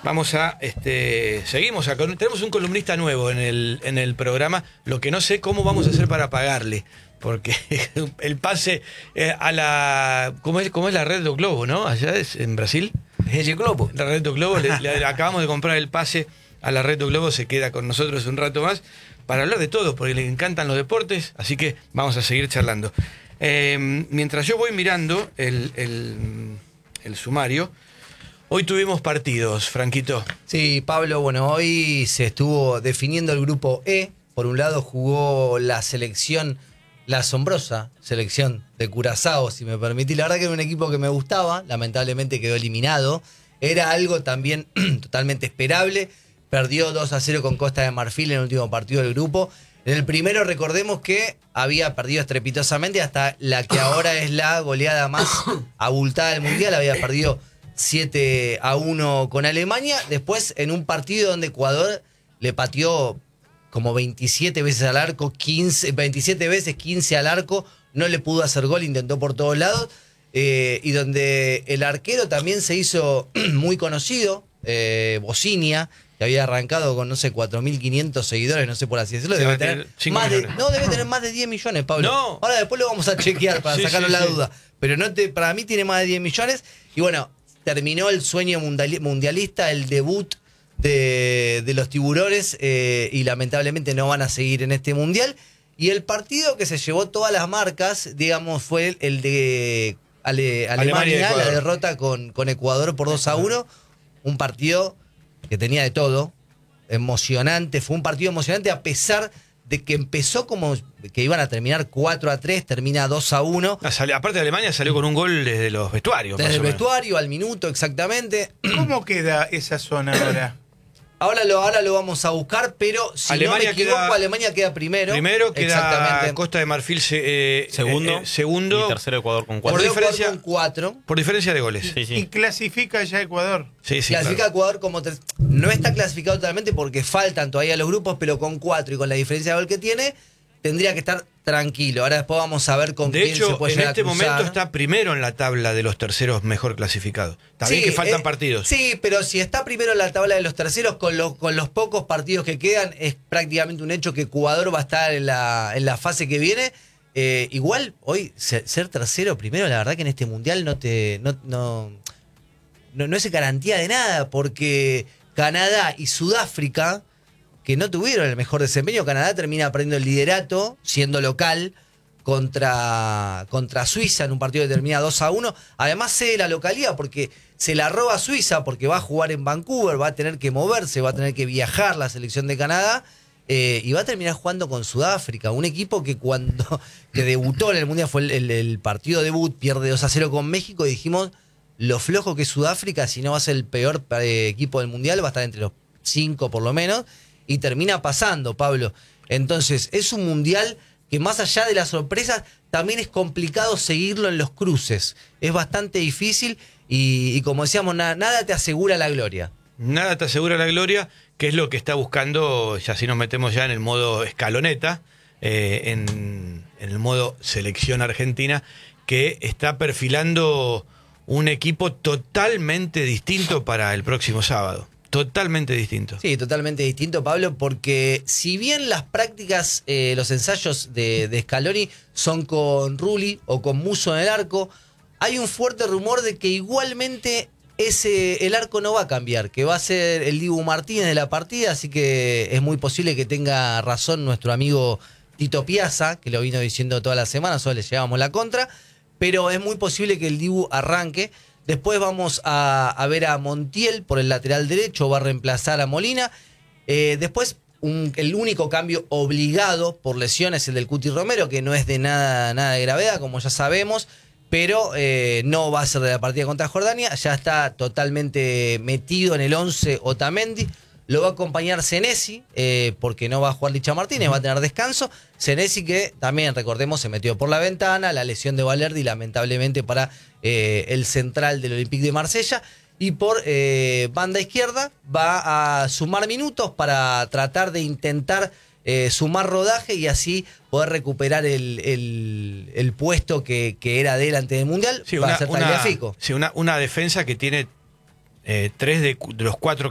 Vamos a, seguimos acá. Tenemos un columnista nuevo en el programa. Lo que no sé cómo vamos a hacer para pagarle. Porque el pase a la... ¿Cómo es la red do Globo, no? Allá es en Brasil. Rede Globo. La red do Globo. Le acabamos de comprar el pase a la red do Globo. Se queda con nosotros un rato más para hablar de todo, porque le encantan los deportes. Así que vamos a seguir charlando. Mientras yo voy mirando el sumario... Hoy tuvimos partidos, Franquito. Sí, Pablo, bueno, hoy se estuvo definiendo el grupo E. Por un lado jugó la selección, la asombrosa selección de Curazao, si me permitís. La verdad que era un equipo que me gustaba, lamentablemente quedó eliminado. Era algo también totalmente esperable. Perdió 2-0 con Costa de Marfil en el último partido del grupo. En el primero recordemos que había perdido estrepitosamente hasta la que ahora es la goleada más abultada del Mundial. Había perdido 7-1 con Alemania. Después en un partido donde Ecuador le pateó como 27 veces al arco, 27 veces, 15 al arco, no le pudo hacer gol, intentó por todos lados, y donde el arquero también se hizo muy conocido, Bocinia, que había arrancado con, no sé, 4.500 seguidores, no sé por así decirlo, debe tener más de 10 millones, Pablo. No. Ahora después lo vamos a chequear para sacarnos la duda, pero para mí tiene más de 10 millones, y bueno, terminó el sueño mundialista, el debut de los tiburones, y lamentablemente no van a seguir en este mundial. Y el partido que se llevó todas las marcas, digamos, fue el de Alemania, la derrota con Ecuador por 2-1. Un partido que tenía de todo, emocionante, fue un partido emocionante a pesar de que empezó como que iban a terminar 4-3, termina 2-1. Aparte de Alemania salió con un gol desde los vestuarios. Desde el vestuario al minuto, exactamente. ¿Cómo queda esa zona ahora? Ahora lo vamos a buscar, pero si Alemania no me equivoco, Alemania queda primero. Primero queda Costa de Marfil segundo y tercero Ecuador con 4. Por diferencia de goles. Sí. ¿Y clasifica ya Ecuador? Sí, clasifica claro. Ecuador como no está clasificado totalmente porque faltan todavía los grupos, pero con 4 y con la diferencia de gol que tiene, tendría que estar tranquilo. Ahora después vamos a ver con quién se puede llegar a cruzar. De hecho, en este momento está primero en la tabla de los terceros mejor clasificados. También que faltan partidos. Sí, pero si está primero en la tabla de los terceros, con los pocos partidos que quedan, es prácticamente un hecho que Ecuador va a estar en la fase que viene. Igual, hoy, ser tercero primero, la verdad que en este mundial no es garantía de nada, porque Canadá y Sudáfrica, que no tuvieron el mejor desempeño, Canadá termina perdiendo el liderato, siendo local, contra Suiza en un partido que termina 2-1. Además cede la localidad porque se la roba Suiza, porque va a jugar en Vancouver, va a tener que moverse, va a tener que viajar la selección de Canadá, y va a terminar jugando con Sudáfrica, un equipo que que debutó en el Mundial, fue el partido debut, pierde 2-0 con México, y dijimos, lo flojo que es Sudáfrica, si no va a ser el peor equipo del Mundial, va a estar entre los 5 por lo menos, y termina pasando, Pablo. Entonces, es un mundial que más allá de las sorpresas, también es complicado seguirlo en los cruces. Es bastante difícil y como decíamos, nada te asegura la gloria. Nada te asegura la gloria, que es lo que está buscando, ya si nos metemos ya en el modo escaloneta, en el modo selección argentina, que está perfilando un equipo totalmente distinto para el próximo sábado. Totalmente distinto. Sí, totalmente distinto, Pablo, porque si bien las prácticas, los ensayos de Scaloni son con Rulli o con Musso en el arco, hay un fuerte rumor de que igualmente el arco no va a cambiar, que va a ser el Dibu Martínez de la partida, así que es muy posible que tenga razón nuestro amigo Tito Piazza, que lo vino diciendo toda la semana, solo le llevábamos la contra, pero es muy posible que el Dibu arranque. Después vamos a ver a Montiel por el lateral derecho, va a reemplazar a Molina. Después, el único cambio obligado por lesión es el del Cuti Romero, que no es de nada de gravedad, como ya sabemos, pero no va a ser de la partida contra Jordania. Ya está totalmente metido en el 11 Otamendi. Lo va a acompañar Senesi, porque no va a jugar Licha Martínez, va a tener descanso. Senesi, que también, recordemos, se metió por la ventana, la lesión de Valerdi, lamentablemente para el central del Olympique de Marsella. Y por banda izquierda va a sumar minutos para tratar de intentar sumar rodaje y así poder recuperar el puesto que era de él antes del Mundial. Sí, va a ser Tagliafico. Sí, una defensa que tiene 3 de los 4